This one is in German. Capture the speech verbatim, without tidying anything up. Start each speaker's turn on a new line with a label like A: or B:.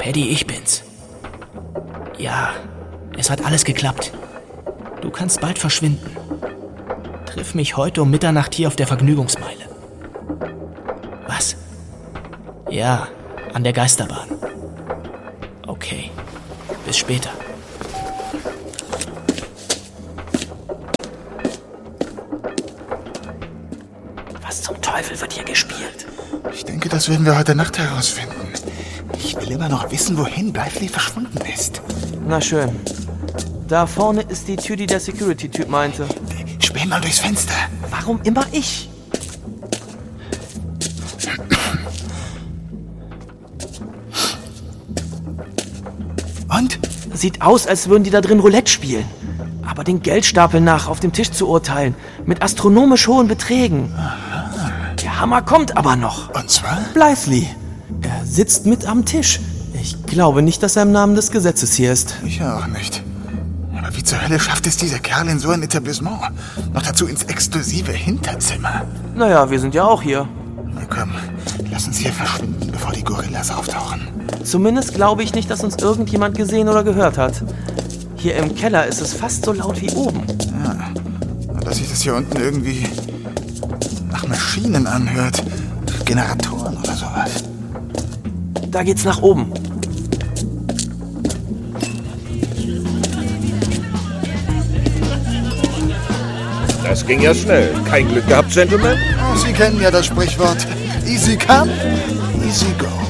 A: Paddy, ich bin's. Ja, es hat alles geklappt. Du kannst bald verschwinden. Triff mich heute um Mitternacht hier auf der Vergnügungsmeile. Was? Ja, an der Geisterbahn. Okay, bis später. Was zum Teufel wird hier gespielt?
B: Ich denke, das werden wir heute Nacht herausfinden. Ich will immer noch wissen, wohin Blythe verschwunden ist.
C: Na schön. Da vorne ist die Tür, die der Security-Typ meinte.
B: Späh mal durchs Fenster.
C: Warum immer ich?
B: Und?
C: Sieht aus, als würden die da drin Roulette spielen. Aber den Geldstapel nach auf dem Tisch zu urteilen. Mit astronomisch hohen Beträgen.
B: Aha.
C: Der Hammer kommt aber noch.
B: Und zwar?
D: Blythe. Er sitzt mit am Tisch. Ich glaube nicht, dass er im Namen des Gesetzes hier ist.
B: Ich auch nicht. Aber wie zur Hölle schafft es dieser Kerl in so ein Etablissement? Noch dazu ins exklusive Hinterzimmer.
C: Naja, wir sind ja auch hier.
B: Na komm, lass uns hier verschwinden, bevor die Gorillas auftauchen.
C: Zumindest glaube ich nicht, dass uns irgendjemand gesehen oder gehört hat. Hier im Keller ist es fast so laut wie oben.
B: Ja, und dass sich das hier unten irgendwie nach Maschinen anhört. Generatoren oder sowas.
C: Da geht's nach oben.
E: Das ging ja schnell. Kein Glück gehabt, Gentlemen?
B: Sie kennen ja das Sprichwort. Easy come, easy go.